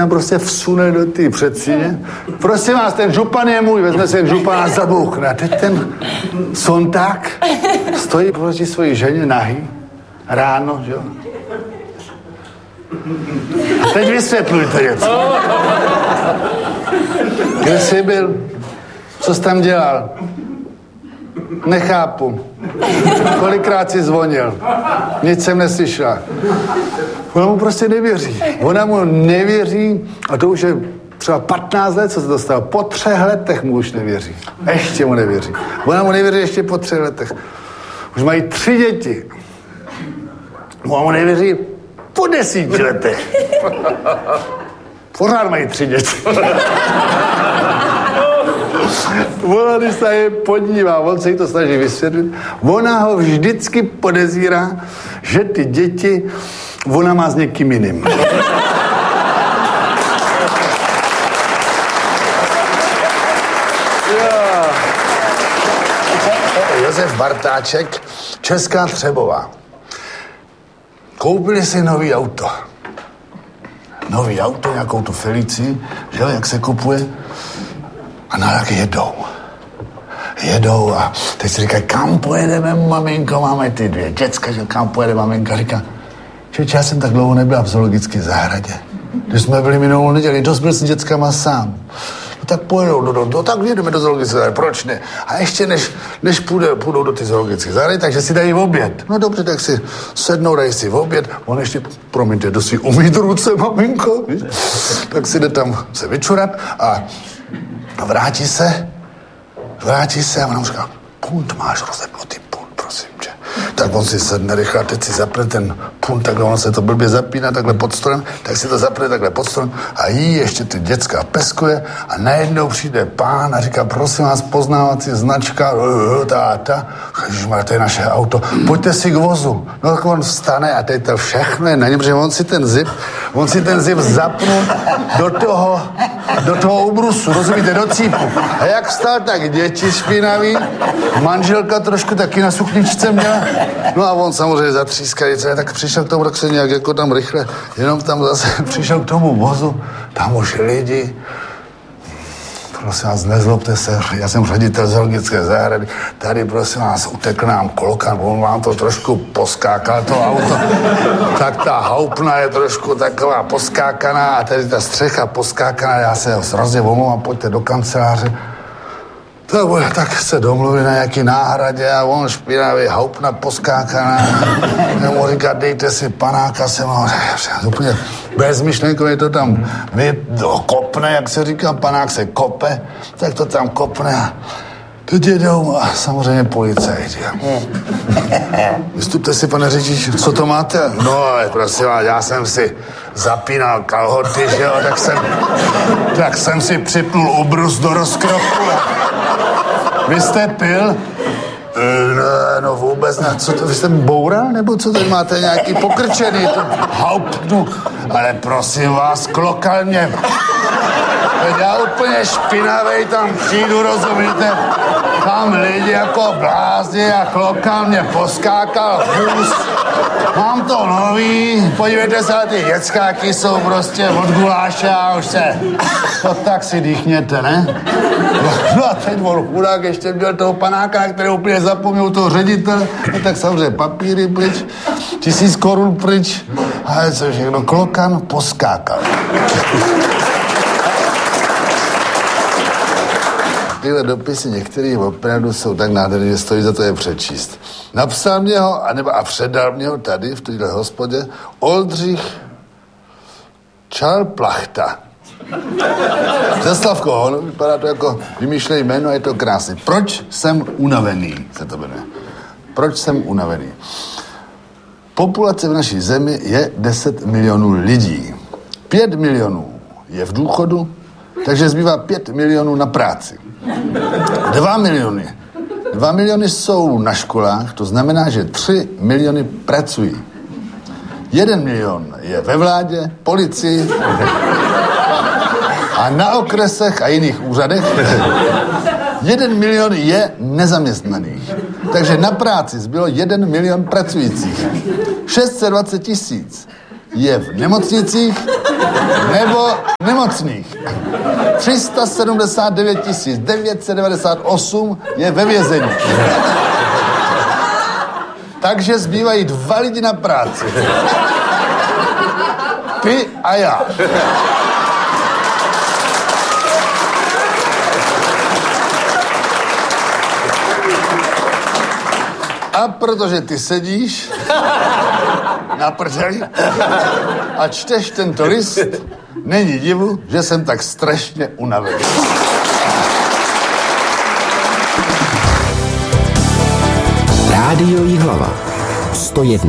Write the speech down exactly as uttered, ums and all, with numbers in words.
tam prostě vsune do té předsíně. Prosím vás, ten župan je můj, vezme si ten župan a zabouchne. A teď ten sonták stojí proti svojí ženě nahý, ráno, že jo. A teď vysvětlujte něco. Kde jsi byl? Co jsi tam dělal? Nechápu. Kolikrát jsi zvonil? Nic jsem neslyšela. Ona mu prostě nevěří. Ona mu nevěří a to už je třeba patnáct let, co se dostalo. Po třech letech mu už nevěří. Ještě mu nevěří. Ona mu nevěří ještě po třech letech. Už mají tři děti. Ona mu nevěří po desíti letech. Pořád mají tři děti. Ona, když se je podívá, on se jí to snaží vysvětlit, ona ho vždycky podezírá, že ty děti ona má s někým jiným. Josef Bartáček, Česká Třebová. Koupili si nový auto. Nový auto, nějakou tu Felicii, že jo, jak se kupuje. A na jak jedou. Jedou a teď si říkají, kam pojedeme, maminko, máme ty dvě děcka, že kam pojede maminka. Říká, čeče, já jsem tak dlouho nebyla v zoologické zahradě. Když jsme byli minulou neděli, dost byl s dětskama sám. No tak pojedou, do, do, do, tak jedeme do zoologické zahrady, proč ne? A ještě než, než půjde, půjdou do ty zoologické zahrady, takže si dají oběd. No dobře, tak si sednou, dají si oběd. On ještě, promiňte, jdu si umýt ruce, maminko. Víš? Tak si jde tam se vyčurat a A vrátí se, vrátí se a ona mu říká, punt máš rozepnutý, punt, prosím tě. Tak on si sedne rychle a teď si zapne ten punt, takhle ono se to blbě zapíná takhle pod stolem, tak si to zapne takhle pod stolem a jí ještě ty děcka peskuje a najednou přijde pán a říká, prosím vás, poznávací značka, ta, ta, ježišmarja, to je naše auto, pojďte si k vozu. No tak on vstane a teď to všechno je na něm, protože on si ten zip, on si ten zip zapnul do toho, do toho ubrusu, rozumíte, do cípu. A jak vstal, tak děti špinaví, manželka trošku taky na sukničce měla, no a on samozřejmě zatřískaný, tak přišel k tomu, tak se nějak jako tam rychle, jenom tam zase přišel k tomu vozu, tam už lidi, prosím vás, nezlobte se, já jsem ředitel zoologické zahrady, tady prosím vás, utekl nám klokan, on vám to trošku poskákal, to auto, tak ta houpna je trošku taková poskákaná a tady ta střecha poskákaná, já se hrozně omlouvám, pojďte do kanceláře. To bude, tak se domluví na nějaký náhradě a on špinavý, houpna poskákaná. Já mu říká, dejte si panáka sem. Úplně bezmyšlenkově to tam vy, kopne, jak se říká, panák se kope, tak to tam kopne a teď jedou a samozřejmě policajti. Vystupte si, pane řidiči, co to máte? No, ale prosím vás, já jsem si zapínal kalhoty, že jo, tak jsem, tak jsem si připnul ubrus do rozkroku. Vy jste pil? Ne, no vůbec ne. Co to, vy jste boural, nebo co tady máte nějaký pokrčený? To hauptnu. Ale prosím vás, klokal mě. Teď já úplně špinavej tam přijdu, rozumíte? Tam lidi jako blázni a klokal mě poskákal hůz. Mám to nový, podívejte se, ty děckáky jsou prostě od guláše a už se... To tak si dýchněte, ne? No a teď on chudák ještě měl toho panáka, na který úplně zapomněl toho ředitele, no tak samozřejmě papíry pryč, tisíc korun pryč, a co všechno, klokan poskákal. Tyhle dopisy některých opravdu jsou tak nádherné, že stojí za to je přečíst. Napsal mě ho, anebo a předal mě ho tady, v téhle hospodě, Oldřich Čalplachta. Přeslavko, ono vypadá to jako vymýšlej jméno a je to krásný. Proč jsem unavený, se to jmenuje. Proč jsem unavený? Populace v naší zemi je deset milionů lidí. Pět milionů je v důchodu, takže zbývá pět milionů na práci. Dva miliony. Dva miliony jsou na školách, to znamená, že tři miliony pracují. Jeden milion je ve vládě, policii a na okresech a jiných úřadech. Jeden milion je nezaměstnaných. Takže na práci zbylo jeden milion pracujících. šest set dvacet tisíc je v nemocnicích nebo nemocných. tři sta sedmdesát devět tisíc devět set devadesát osm je ve vězení. Takže zbývají dva lidi na práci. Ty a já. A protože ty sedíš na prdeli a čteš tento list, není divu, že jsem tak strašně unavený. Rádio Jihlava sto jedna.